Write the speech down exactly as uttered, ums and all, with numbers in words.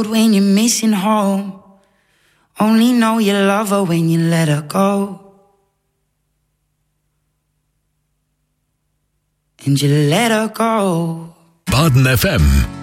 When you're missing home, only know you love her when you let her go. And you let her go. Baden F M